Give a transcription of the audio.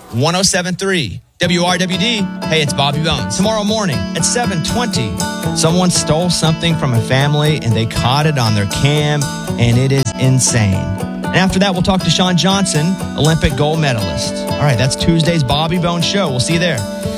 107.3 WRWD. Hey, it's Bobby Bones. Tomorrow morning at 7:20, someone stole something from a family and they caught it on their cam, and it is insane. And after that, we'll talk to Shawn Johnson, Olympic gold medalist. All right, that's Tuesday's Bobby Bones Show. We'll see you there.